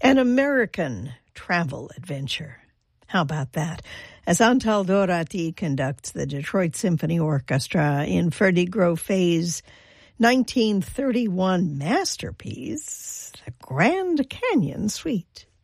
An American travel adventure. How about that? As Antal Dorati conducts the Detroit Symphony Orchestra in Ferdy Groffet's 1931 masterpiece, the Grand Canyon Suite.